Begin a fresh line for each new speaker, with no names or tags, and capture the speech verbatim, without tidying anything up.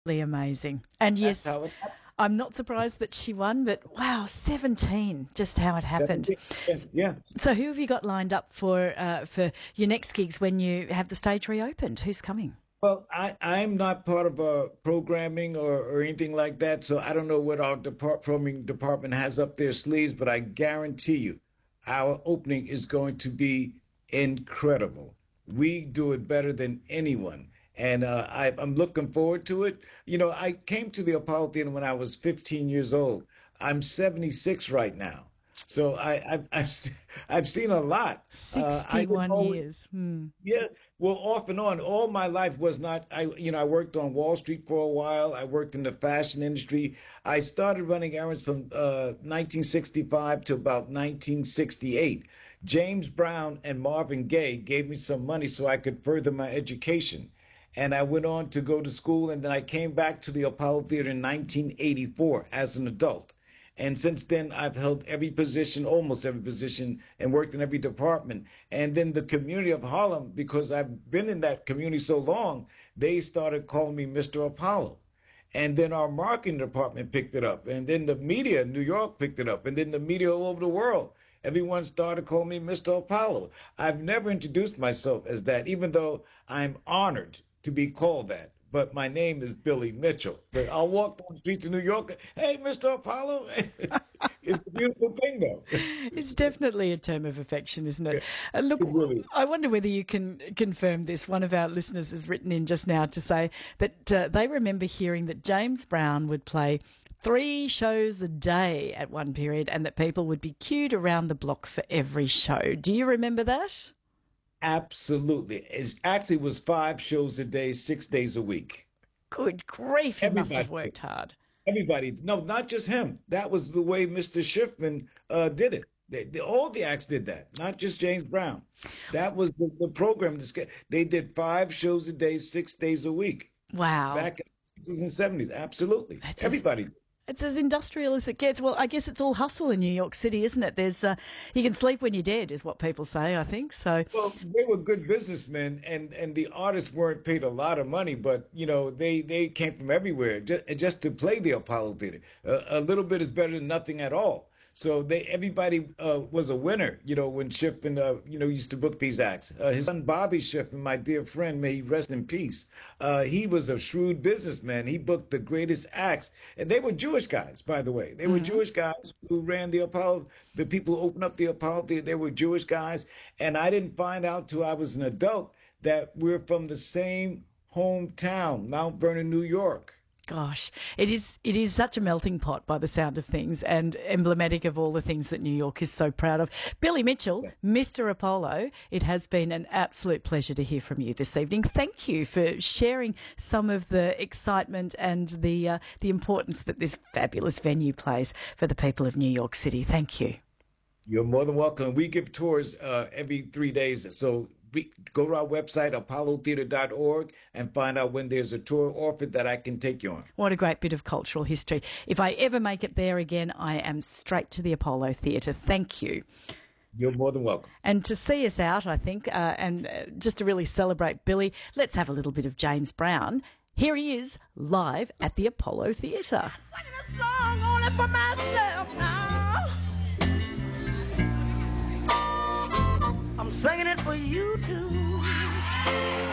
Amazing. And
That's
yes,
how it happened.
I'm not surprised that she won, but wow, seventeen, just how it happened.
seventeen, yeah, yeah.
So who have you got lined up for uh, for your next gigs when you have the stage reopened? Who's coming?
Well, I, I'm not part of uh, programming or, or anything like that, so I don't know what our depart- programming department has up their sleeves, but I guarantee you our opening is going to be incredible. We do it better than anyone. And uh, I, I'm looking forward to it. You know, I came to the Apollo Theater when I was fifteen years old. I'm seventy-six right now. So I, I've, I've, se- I've seen a lot. Uh, I didn't
sixty-one
always,
years. Hmm.
yeah, well, off and on. All my life was not. I, you know, I worked on Wall Street for a while. I worked in the fashion industry. I started running errands from uh, nineteen sixty-five to about nineteen sixty-eight. James Brown and Marvin Gaye gave me some money so I could further my education. And I went on to go to school, and then I came back to the Apollo Theater in nineteen eighty-four as an adult. And since then, I've held every position, almost every position, and worked in every department. And then the community of Harlem, because I've been in that community so long, they started calling me Mister Apollo. And then our marketing department picked it up. And then the media in New York picked it up. And then the media all over the world. Everyone started calling me Mister Apollo. I've never introduced myself as that, even though I'm honored to be called that. But my name is Billy Mitchell. But I'll walk down the streets of New York. Hey, Mister Apollo. It's a beautiful thing, though.
It's definitely a term of affection, isn't it?
Yeah,
Uh, look,
it really.
I wonder whether you can confirm this. One of our listeners has written in just now to say that uh, they remember hearing that James Brown would play three shows a day at one period and that people would be queued around the block for every show. Do you remember that?
Absolutely. It actually was five shows a day, six days a week.
Good grief, he must have
Everybody.
worked hard.
Everybody. No, not just him. That was the way Mister Schiffman uh, did it. They, they, all the acts did that, not just James Brown. That was the, the program. to sch- They did five shows a day, six days a week.
Wow.
Back in the sixties and seventies. Absolutely.
That's as,
Everybody.
it's as industrial as it gets. Well, I guess it's all hustle in New York City, isn't it? There's uh, you can sleep when you're dead, is what people say, I think. So,
Well, they were good businessmen, and, and the artists weren't paid a lot of money, but you know they, they came from everywhere just, just to play the Apollo Theater. Uh, a little bit is better than nothing at all. So they everybody uh, was a winner, you know, when Shippen, uh, you know, used to book these acts. Uh, his son Bobby Shippen, my dear friend, may he rest in peace. Uh, he was a shrewd businessman. He booked the greatest acts, and they were Jewish guys, by the way. They were Jewish guys who ran the Apollo. The people who opened up the Apollo Theater, they were Jewish guys, and I didn't find out till I was an adult that we're from the same hometown, Mount Vernon, New York.
gosh, it is it is such a melting pot by the sound of things, and emblematic of all the things that New York is so proud of. Billy Mitchell, Mister Apollo, it has been an absolute pleasure to hear from you this evening. Thank you for sharing some of the excitement and the uh, the importance that this fabulous venue plays for the people of New York City. Thank you.
You're more than welcome. We give tours uh, every three days, so we, go to our website, apollo theater dot org, and find out when there's a tour offered that I can take you on.
What a great bit of cultural history. If I ever make it there again, I am straight to the Apollo Theatre. Thank you.
You're more than welcome.
And to see us out, I think, uh, and uh, just to really celebrate Billy, let's have a little bit of James Brown. Here he is, live at the Apollo Theatre.
Singing a song only for myself now. I'm singing it for you too.